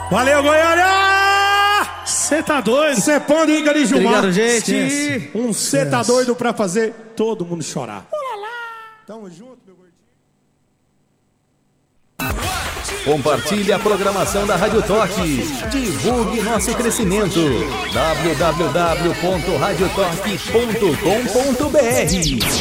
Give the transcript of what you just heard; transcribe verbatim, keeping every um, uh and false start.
Valeu, Goiânia! Cê tá doido? Cê pode ir, Gari Gilmar. Obrigado, gente. Esquece. Um cê tá doido pra fazer todo mundo chorar. Tamo junto, meu gordinho. Compartilhe a programação da Rádio Toque. Divulgue nosso crescimento. w w w ponto rádio toque ponto com ponto b r